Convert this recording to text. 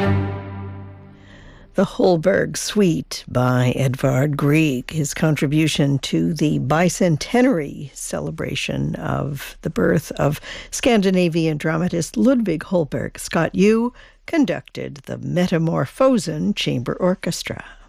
The Holberg Suite by Edvard Grieg, his contribution to the bicentenary celebration of the birth of Scandinavian dramatist Ludwig Holberg. Scott Yu conducted the Metamorphosen Chamber Orchestra.